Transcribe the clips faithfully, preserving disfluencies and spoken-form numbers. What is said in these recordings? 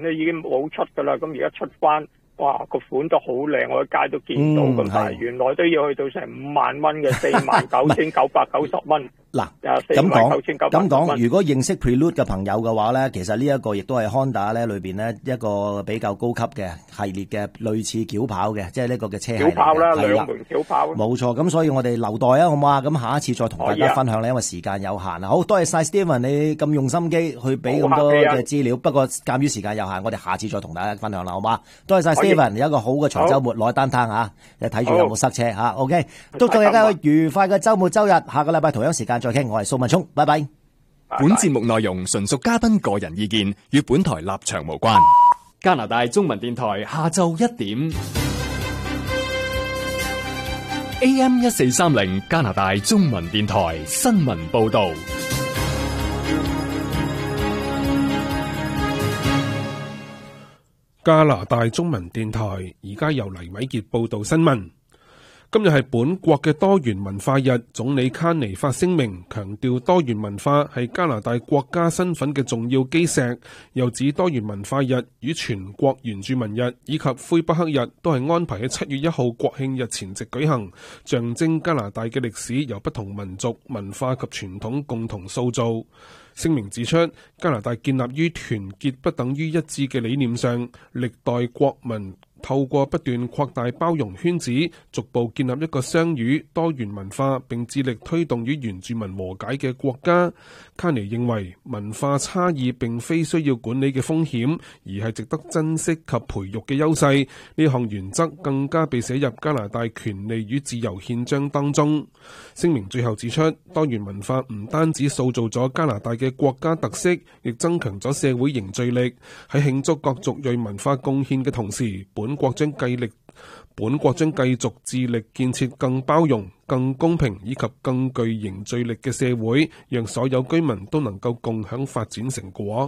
咧已經冇出噶啦，咁而家出翻，哇個款都好靚，我喺街都見到咁，但係原來都要去到成五萬蚊嘅，四萬九千九百九十蚊。 嗱，咁講咁講，如果認識 Prelude 嘅朋友嘅話咧，其實呢一個亦都係 Honda 咧裏邊咧一個比較高級嘅系列嘅類似轎跑嘅，即係呢個嘅車系嚟嘅。轎跑啦，兩門轎跑。冇錯，咁所以我哋留待啊，好唔好啊？咁下一次再同大家分享咧，因為時間有限啊。好多謝晒 Steven 你咁用心機去俾咁多嘅資料，不過鑑於時間有限，我哋下次再同大家分享啦，好嘛？多謝晒 Steven，有一個好嘅長週末，攞去單攤嚇，你睇住有冇塞車嚇。OK，祝大家一個愉快嘅週末週日，下個禮拜同樣時間再傾。我係蘇文聰，拜拜。 本節目內容純屬嘉賓個人意見，與本台立場無關。 加拿大中文電台下晝一點 A M 一四三零，加拿大中文電台新聞報道。 加拿大中文電台而家由黎偉傑報道新聞。今日係本國嘅多元文化日，總理卡尼發聲明強調多元文化係加拿大國家身份嘅重要基石，又指多元文化日與全國原住民日以及魁北克日都係安排喺七月一號國慶日前夕舉行，象徵加拿大嘅歷史由不同民族、文化及傳統共同塑造。聲明指出，加拿大建立於團結不等於一致嘅理念上，歷代國民透過不斷擴大包容圈子，逐步建立一個雙語多元文化並致力推動與原住民和解嘅國家。卡尼認為文化差異並非需要管理嘅風險，而係值得珍惜及培育嘅優勢。呢項原則更加被寫入加拿大權利與自由憲章當中。聲明最後指出，多元文化唔單止塑造咗加拿大嘅國家特色，亦增強咗社會凝聚力。喺慶祝各族裔文化貢獻嘅同時，本國將繼力本國將繼續致力建設更包容、更公平以及更具凝聚力嘅社會，讓所有居民都能夠共享發展成果。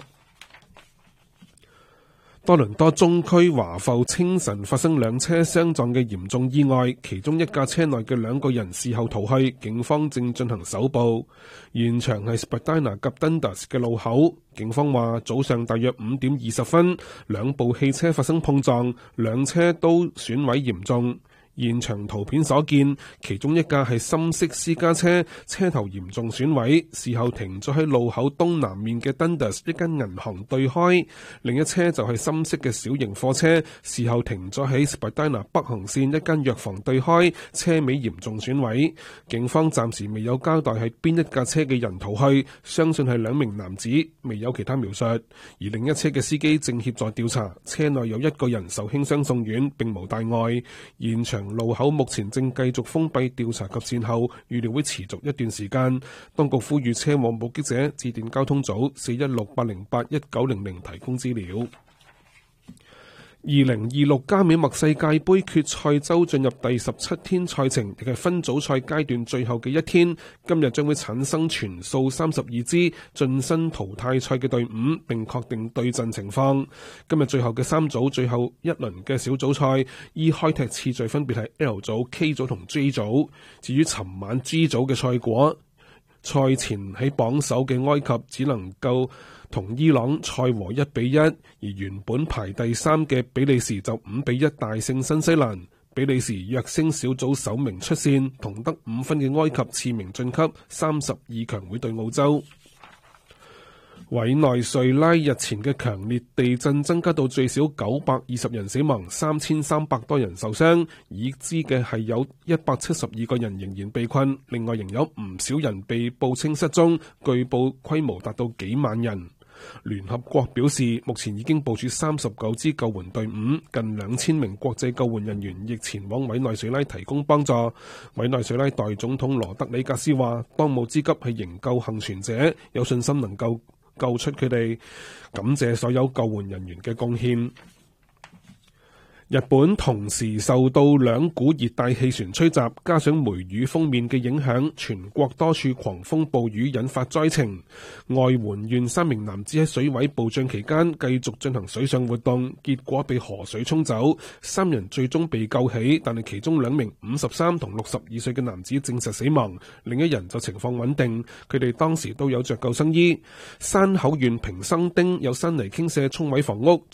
多倫多中區華埠清晨發生兩車相撞嘅嚴重意外，其中一架車內嘅兩個人事後逃去，警方正進行搜捕。現場係 Spadina 及 Dundas 嘅路口，警方話早上大約五點二十分，兩部汽車發生碰撞，兩車都損毀嚴重。現場圖片所見，其中一架係深色私家車，車頭嚴重損毀，事後停咗喺路口東南面嘅 Dundas 一間銀行對開；另一車就係深色嘅小型貨車，事後停咗喺 Spadina 北行線一間藥房對開，車尾嚴重損毀。警方暫時未有交代係邊一架車嘅人逃去，相信係兩名男子，未有其他描述。而另一車嘅司機正協助調查，車內有一個人受輕傷送院，並無大礙。現場路口目前正繼續封閉調查及善後，預料會持續一段時間。當局呼籲車禍目擊者致電交通組四一六八零八一九零零提供資料。二零二六加美墨世界盃決賽周進入第十七天賽程，亦係分組賽階段最後嘅一天。今日將會產生全數三十二支晉身淘汰賽嘅隊伍，並確定對陣情況。今日最後嘅三組最後一輪嘅小組賽，依開踢次序分別係 L 組、K 組同 J 組。至於尋晚 G 組嘅賽果，賽前喺榜首嘅埃及只能夠同伊朗賽和一比一，而原本排第三嘅比利時就五比一大勝新西蘭。比利時躍升小組首名出線，同得五分嘅埃及次名晉級三十二強，會對澳洲。委內瑞拉日前嘅強烈地震增加到最少九百二十人死亡，三千三百多人受傷，已知嘅係有一百七十二個人仍然被困，另外仍有唔少人被報稱失蹤，據報規模達到幾萬人。聯合國表示，目前已經部署三十九支救援隊伍，近兩千名國際救援人員亦前往委內瑞拉提供幫助。委內瑞拉代總統羅德里格斯話，當務之急係營救幸存者，有信心能夠救出佢哋，感謝所有救援人員嘅貢獻。日本同時受到兩股熱帶氣旋吹襲，加上梅雨鋒面嘅影響，全國多處狂風暴雨引發災情。愛媛縣三名男子喺水位暴漲期間繼續進行水上活動，結果被河水沖走，三人最終被救起，但係其中兩名五十三同六十二歲嘅男子證實死亡，另一人就情況穩定，佢哋當時都有着救生衣。山口縣平生町有山泥傾瀉沖毀房屋，